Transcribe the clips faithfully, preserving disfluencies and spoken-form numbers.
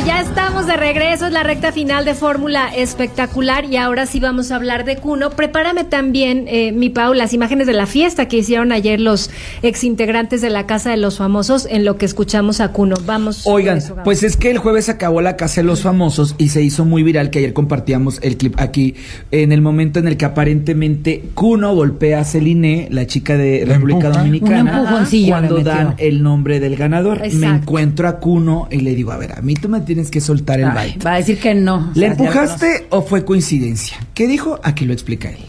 ya estamos de regreso, es la recta final de Fórmula Espectacular y ahora sí vamos a hablar de Kuno. Prepárame también, eh, mi Pau, las imágenes de la fiesta que hicieron ayer los exintegrantes de la Casa de los Famosos en lo que escuchamos a Kuno. Vamos. Oigan, eso, pues es que el jueves acabó la Casa de los Famosos y se hizo muy viral, que ayer compartíamos el clip aquí, en el momento en el que aparentemente Kuno golpea a Celine, la chica de ¿La República empuja? Dominicana, Un empujoncillo cuando le metió. dan el nombre del ganador. Exacto. Me encuentro a Kuno y le digo, a ver, a mí tú me tienes que soltar el Ay, baile. va a decir que no. O ¿Le sea, ya empujaste o fue coincidencia? ¿Qué dijo? Aquí lo explica él.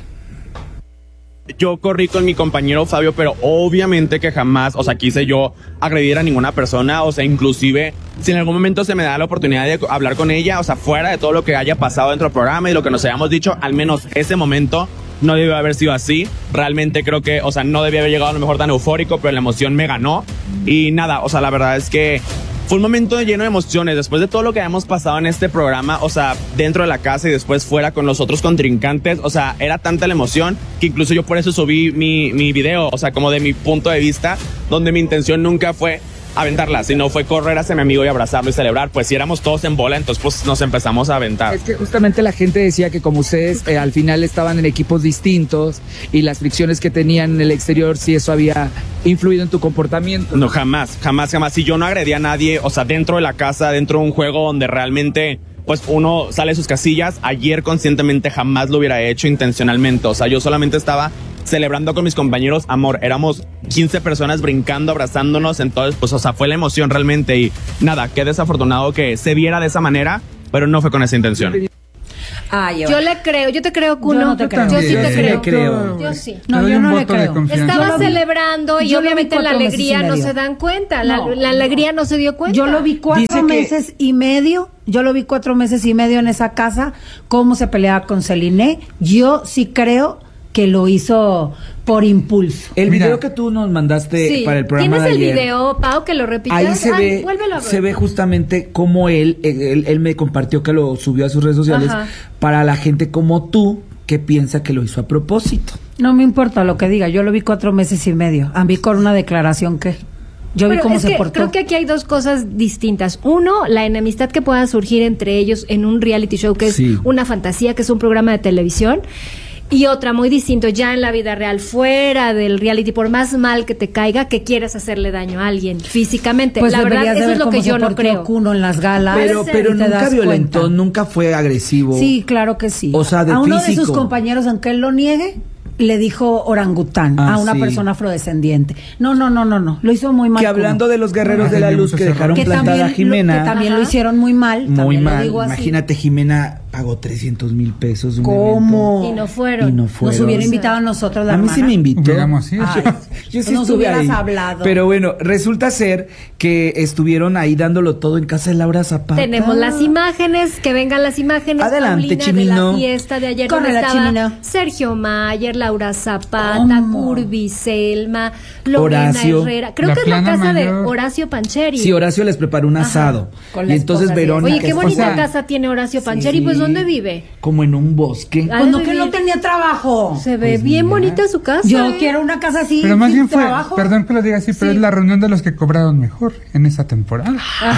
Yo corrí con mi compañero Fabio, pero obviamente que jamás, o sea, quise yo agredir a ninguna persona, o sea, inclusive si en algún momento se me da la oportunidad de hablar con ella, o sea, fuera de todo lo que haya pasado dentro del programa y lo que nos hayamos dicho, al menos ese momento no debió haber sido así. Realmente creo que, o sea, no debía haber llegado a lo mejor tan eufórico, pero la emoción me ganó. Y nada, o sea, la verdad es que fue un momento lleno de emociones. Después de todo lo que habíamos pasado en este programa, o sea, dentro de la casa y después fuera con los otros contrincantes, o sea, era tanta la emoción que incluso yo por eso subí mi, mi video, o sea, como de mi punto de vista, donde mi intención nunca fue aventarla, sino fue correr hacia mi amigo y abrazarlo y celebrar. Pues si éramos todos en bola, entonces pues nos empezamos a aventar. Es que justamente la gente decía que como ustedes eh, al final estaban en equipos distintos y las fricciones que tenían en el exterior, si eso había influido en tu comportamiento. No, jamás, jamás, jamás. Si yo no agredí a nadie, o sea, dentro de la casa, dentro de un juego donde realmente pues uno sale de sus casillas, ayer conscientemente jamás lo hubiera hecho intencionalmente. O sea, yo solamente estaba celebrando con mis compañeros amor. Éramos quince personas brincando, abrazándonos. Entonces, pues, o sea, fue la emoción realmente. Y nada, qué desafortunado que se viera de esa manera, pero no fue con esa intención. Ay, Yo le creo, yo te creo, Kuno. Yo no te creo. Yo sí Yo te sí creo. le creo. Yo sí. No, Te doy yo un no le voto de creo. confianza. Estaba Yo lo vi- celebrando y yo lo vi obviamente la cuatro meses y alegría no medio. se dan cuenta. La, No. la alegría no se dio cuenta. Yo lo vi cuatro Dice que- meses y medio. Yo lo vi cuatro meses y medio en esa casa, cómo se peleaba con Celine. Yo sí creo que lo hizo por impulso. El Mira. video que tú nos mandaste Sí. para el programa ¿Tienes de el ayer, video, Pau, que lo repitas? ahí se Ay, ve, vuélvelo a ver. se ve justamente cómo él, él, él me compartió que lo subió a sus redes sociales, Ajá. para la gente como tú que piensa que lo hizo a propósito. No me importa lo que diga, yo lo vi cuatro meses y medio. A mí con una declaración que yo vi Pero cómo es se que portó. creo que aquí hay dos cosas distintas. Uno, la enemistad que pueda surgir entre ellos en un reality show que es Sí. una fantasía, que es un programa de televisión. Y otra, muy distinto, ya en la vida real, fuera del reality, por más mal que te caiga, que quieras hacerle daño a alguien físicamente. Pues la verdad, deberías de eso ver es lo cómo que se yo no portó creo. Kuno en las galas. Pero, ser, pero y te nunca das violentó, cuenta. nunca fue agresivo. Sí, claro que sí. O sea, de a uno de físico. sus compañeros, aunque él lo niegue, le dijo orangután Ah, a una sí. persona afrodescendiente. No, no, no, no, no. Lo hizo muy mal. Que hablando de los guerreros de la Ay, luz que muchos dejaron que plantada también, a Jimena, lo, que también Ajá. lo hicieron muy mal. muy también lo mal. digo así. Imagínate, Jimena pagó trescientos mil pesos. un ¿Cómo? evento. Y no fueron. Y no Nos fueron. hubiera invitado a nosotros la A mí hermana. sí me invitó. Llegamos así. Ay, Yo sí nos estuve hubieras ahí. hablado. Pero bueno, resulta ser que estuvieron ahí dándolo todo en casa de Laura Zapata. Tenemos las imágenes, que vengan las imágenes, Adelante, Paulina, Chimino. de la fiesta de ayer, Corre donde la estaba Chimino. Sergio Mayer, Laura Zapata, ¿Cómo? Curvi, Selma, Lorena Horacio. Herrera. Creo La que es la plana casa de mayor. Horacio Pancheri. Sí, Horacio les preparó un asado. Con Y la entonces esposa de- Verónica. Oye, qué o bonita sea, casa tiene Horacio Pancheri. sí, Pues, ¿dónde vive? Como en un bosque. Ah, Pues no, debe que no vivir. tenía trabajo. Se ve Pues bien mira. bonita su casa. Yo ¿eh? quiero una casa así. Pero más sin bien fue, trabajo. perdón que lo diga así, pero Sí. es la reunión de los que cobraron mejor en esa temporada.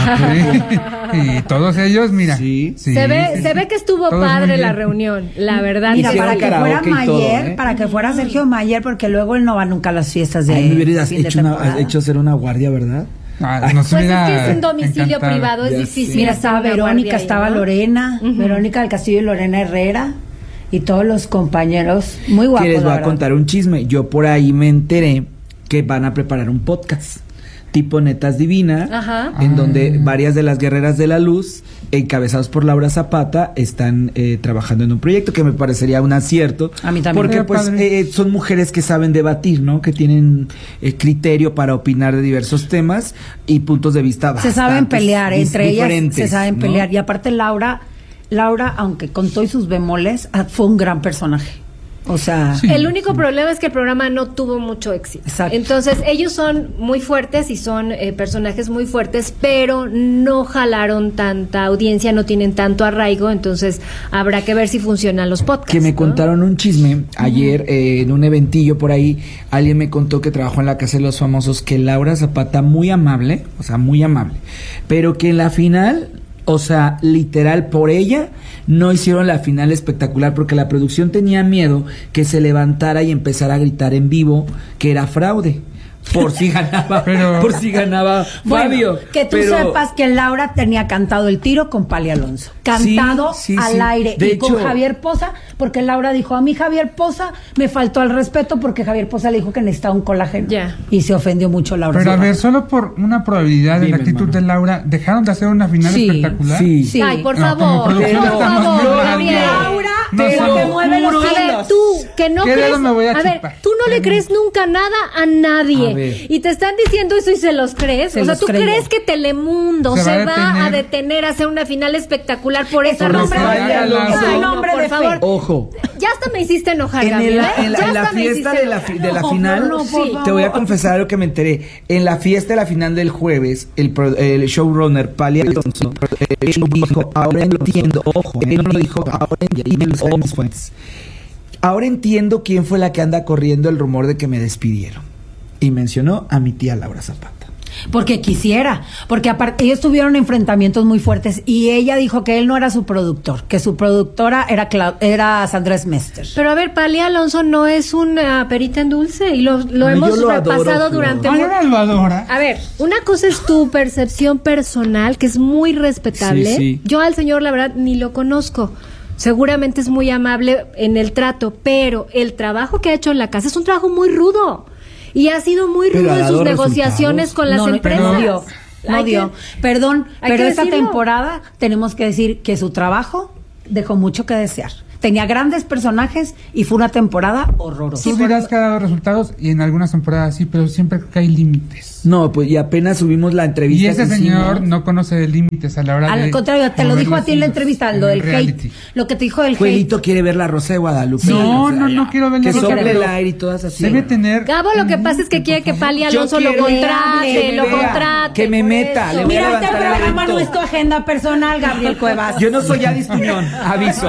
Sí. Y todos ellos, mira. Sí. sí, se ve, sí, se sí. ve que estuvo Todos muy padre la bien. reunión, la verdad. Mira, Hicieron para que fuera karaoke y todo, Mayer, ¿eh? para que fuera Sergio Mayer, porque luego él no va nunca a las fiestas de Ay, me hubieras fin de hecho, una, temporada. hecho hacer una guardia, ¿verdad? Ah, Ay, nos Pues es hubiera que es un domicilio encantado. privado, es Ya difícil. sé. Mira, hacer estaba una Verónica, guardia ahí, estaba ¿no? Lorena, Ujú. Verónica del Castillo y Lorena Herrera, y todos los compañeros, muy guapos. Que les voy la a verdad. contar un chisme. Yo por ahí me enteré que van a preparar un podcast tipo Netas Divina, Ajá. en Ah. donde varias de las guerreras de la luz, encabezados por Laura Zapata, están eh, trabajando en un proyecto que me parecería un acierto. A mí también. Porque Qué pues padre. eh, son mujeres que saben debatir, ¿no? Que tienen eh, criterio para opinar de diversos temas y puntos de vista Se saben bastantes pelear, dis- entre ellas diferentes, se saben ¿no? pelear. Y aparte Laura, Laura, aunque contó y sus bemoles, ah, fue un gran personaje. O sea, Sí. El único problema es que el programa no tuvo mucho éxito. Exacto. Entonces, ellos son muy fuertes y son eh, personajes muy fuertes, pero no jalaron tanta audiencia, no tienen tanto arraigo, entonces habrá que ver si funcionan los podcasts. Que me ¿no? contaron un chisme ayer eh, en un eventillo por ahí. Alguien me contó que trabajó en la Casa de los Famosos, que Laura Zapata, muy amable, o sea, muy amable, pero que en la final O sea, literal, por ella no hicieron la final espectacular porque la producción tenía miedo que se levantara y empezara a gritar en vivo que era fraude. Por si ganaba, Pero- por si ganaba Bueno, Fabio. que tú pero- sepas que Laura tenía cantado el tiro con Pali Alonso. Cantado Sí, sí, al sí. aire. De y con hecho- Javier Poza, porque Laura dijo, a mí Javier Poza me faltó al respeto porque Javier Poza le dijo que necesitaba un colágeno. Ya. Y se ofendió mucho Laura. Pero a Zapata. ver, solo por una probabilidad de Dime, la actitud hermano. de Laura, ¿dejaron de hacer una final Sí, espectacular? Sí. Sí. Ay, por No, como favor, por producción estamos favor, muy Gabriel. Laura, No, te no, lo que mueve los juro. A ver, hilos. tú, que no ¿Qué crees... dedo me voy a ver, chupar? tú no le crees nunca nada a nadie. A ver. Y te están diciendo eso y se los crees. Se o sea, los ¿tú creyó. crees que Telemundo Se se, va a va a detener. detener a hacer una final espectacular por esa Por nombre lo que haga la- Ay, Ay, no, nombre por de fe. favor. Ojo. Ya hasta me hiciste enojar, En, Gabriel. el- ¿eh? en la, Ya en la hasta me fiesta hiciste de la, fi- de la No, final, no, por Sí. te voy a favor. confesar algo que me enteré. En la fiesta de la final del jueves, el, pro- el showrunner Pali Alonso eh, dijo, ahora entiendo, ojo, él no lo dijo, ahora entiendo, ojo, mis fuentes. Ahora entiendo quién fue la que anda corriendo el rumor de que me despidieron. Y mencionó a mi tía Laura Zapata. Porque quisiera, porque aparte ellos tuvieron enfrentamientos muy fuertes y ella dijo que él no era su productor, que su productora era Cla- era Sandra Smester. Pero a ver, Pali Alonso no es una perita en dulce y lo, lo Ay, hemos yo lo adoro, repasado Flor. durante... Ay, mu- ahora lo adora. A ver, una cosa es tu percepción personal, que es muy respetable. Sí, sí. Yo al señor, la verdad, ni lo conozco. Seguramente es muy amable en el trato, pero el trabajo que ha hecho en la casa es un trabajo muy rudo. Y ha sido muy Pero rudo ha en sus dado negociaciones resultados. con las no, no, empresas. No dio, no Hay dio. que- Perdón, hay pero que esta decirlo. temporada tenemos que decir que su trabajo dejó mucho que desear. Tenía grandes personajes y fue una temporada horrorosa. Tú dirás que ha dado resultados y en algunas temporadas sí, pero siempre creo que hay límites. No, pues y apenas subimos la entrevista. Y ese que señor hicimos. no conoce de límites a la hora de... Al contrario, te lo dijo a ti en la mover los entrevista, hilos lo en del el reality. hate. Lo que te dijo del Juelito hate. quiere ver la Rosa de Guadalupe. No, O sea, no, no quiero ver la Que Rosa de sople el Guadalupe. aire y todas así. Debe tener... Gabo, lo que pasa es que quiere que Pali Yo Alonso lo quiero contrate, que me lo vea, contrate. que me por meta, eso. le voy a Mira, este levantar el programa evento. no es tu agenda personal, Gabriel Cuevas. Yo no soy Adis Tuñón, aviso.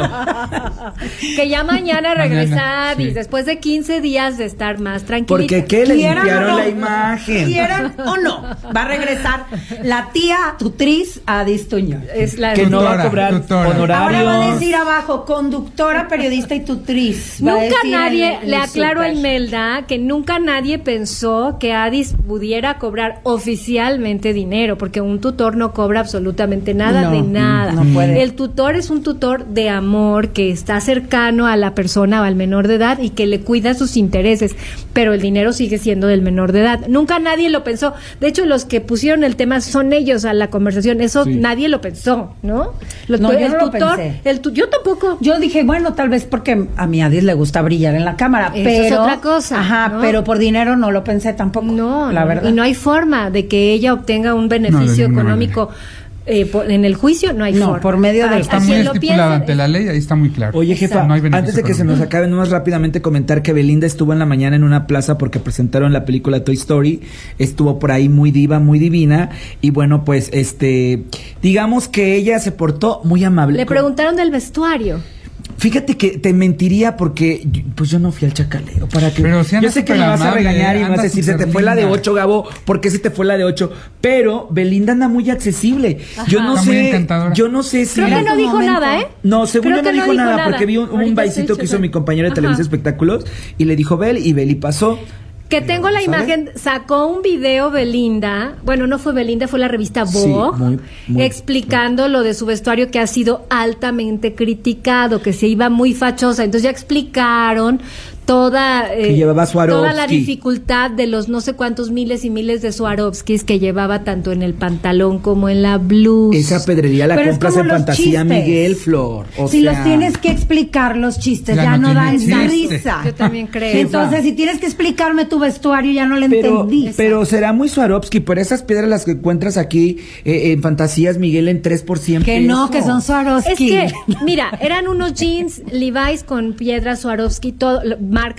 Que ya mañana regresa Mañana, Adis, sí. después de quince días de estar más tranquilita. Porque ¿qué? Le ¿Quieran limpiaron o no? la imagen. ¿Quieran o no? Va a regresar la tía tutriz Adis Tuñón. Es la Que no va a Tutora, cobrar tutora. honorarios. Ahora va a decir abajo, conductora, periodista y tutriz. Va a Nunca decir nadie, en el- le en el aclaro a súper. Imelda que nunca nadie pensó que Adis pudiera cobrar oficialmente dinero, porque un tutor no cobra absolutamente nada No, de nada. no puede. El tutor es un tutor de amor que está cercano a la persona o al menor de edad y que le cuida sus intereses, pero el dinero sigue siendo del menor de edad. Nunca nadie lo pensó. De hecho, los que pusieron el tema son ellos a la conversación. Eso Sí. nadie lo pensó, ¿no? Los- No, yo el no lo tutor, pensé. el tu- yo tampoco. Yo dije, bueno, tal vez porque a mi Adis le gusta brillar en la cámara, Eso pero es otra cosa, Ajá, ¿no? pero por dinero no lo pensé tampoco. No, la no, verdad. y no hay forma de que ella obtenga un No, de beneficio ninguna económico eh, por- en el juicio, no hay No, forma. por medio del- Ay, Está a muy quien lo estipulado piense, ante la ley, ahí está muy claro. Oye, jefa, No hay beneficio antes de que se nos económico. acabe, nomás rápidamente comentar que Belinda estuvo en la mañana en una plaza porque presentaron la película Toy Story. Estuvo por ahí muy diva, muy divina. Y bueno, pues, este, digamos que ella se portó muy amable. Le preguntaron del vestuario. Fíjate que te mentiría porque yo- pues yo no fui al chacaleo para que Pero sí anda yo sé que súper me vas a amable, regañar y me vas anda a decir se te súper fue la de linda. ocho, Gabo, ¿por qué se te fue la de ocho? Pero Belinda anda muy accesible. Yo no Está muy sé, encantadora. yo no sé si Creo que en no tu dijo momento. nada, ¿eh? no, según Creo yo no que dijo, nada, porque vi un, un Ahorita baisito estoy que hizo checando. mi compañero de Ajá. Televisa Espectáculos y le dijo Bel y Beli pasó. Que tengo la ¿sabe? imagen, sacó un video Belinda, bueno, no fue Belinda, fue la revista Sí, Vogue, muy, muy, explicando lo de su vestuario que ha sido altamente criticado, que se iba muy fachosa. Entonces ya explicaron toda, eh, Que llevaba toda la Swarovski. dificultad de los no sé cuántos miles y miles de Swarovskis que llevaba tanto en el pantalón como en la blusa. Esa pedrería la Pero es compras como en los Fantasía chistes. Miguel, Flor. O si sea, los tienes que explicar los chistes, Ya ya, no no, dan tienen chiste. risa. Yo también creo. Entonces, si tienes que explicarme tu vestuario, ya no le Pero, entendí. pero será muy Swarovski, por esas piedras las que encuentras aquí eh, en Fantasías Miguel en tres por cien que no, pesos. que son Swarovski. Es que, mira, eran unos jeans Levi's con piedras Swarovski, todo, lo- marcas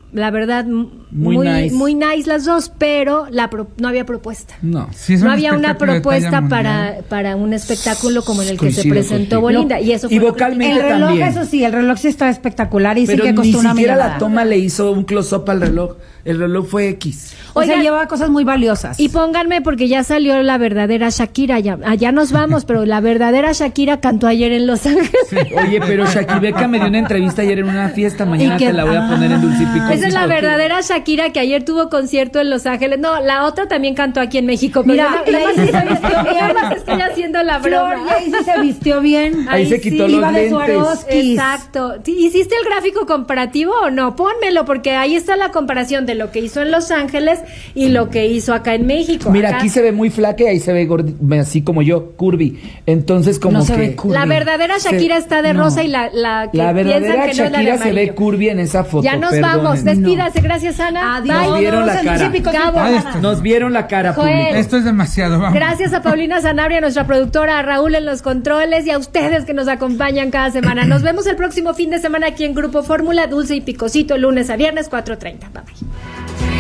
la verdad, m- Muy muy, nice. muy nice las dos, pero la pro- no había propuesta. No. Sí, es No un había una espectáculo de propuesta talla para, mundial. para un espectáculo como en el que se Coincido presentó contigo. Bolinda. Y eso Y fue lo vocalmente El reloj, también. eso sí, el reloj sí está espectacular y sí Pero que ni costó una siquiera millonada. la toma le hizo un close-up al reloj. El reloj fue X. O sea, Oigan, lleva cosas muy valiosas. Y pónganme porque ya salió la verdadera Shakira, ya, allá nos vamos, pero la verdadera Shakira cantó ayer en Los Ángeles. Oye, pero Shakibeka me dio una entrevista ayer en una fiesta. Mañana ¿Y qué? te la voy a poner en Dulce y Pico. Esa es la Ok. verdadera Shakira que ayer tuvo concierto en Los Ángeles. No, la otra también cantó aquí en México. Pero Mira, yo nada más y ahí estoy- se vistió bien. nada más estoy haciendo la Flor, broma. y ahí sí se vistió bien. Ahí se quitó los Iba de lentes. Swarovskis. Exacto. ¿Sí, ¿hiciste el gráfico comparativo o no? Pónmelo porque ahí está la comparación de lo que hizo en Los Ángeles y lo que hizo acá en México. Mira, Acá- aquí se ve muy flaca y ahí se ve gordi- así como yo, curvy. Entonces, como No se que... ve curvy. La verdadera Shakira Se- está de no. rosa y la, la que La piensan verdadera que no es la de Shakira se ve amarillo. curvy en esa foto. Ya nos perdonen. vamos. Despídase. Gracias, Ana. Adiós. Nos Bye. vieron la Nos vemos en cara. Dulce y Pico. Cabo. Ah, esto. Nos vieron la cara Joel. pública. Esto es demasiado, vamos. Gracias a Paulina Sanabria, nuestra productora, a Raúl en los controles y a ustedes que nos acompañan cada semana. Nos vemos el próximo fin de semana aquí en Grupo Fórmula, Dulce y Picosito, lunes a viernes, cuatro treinta. Bye bye.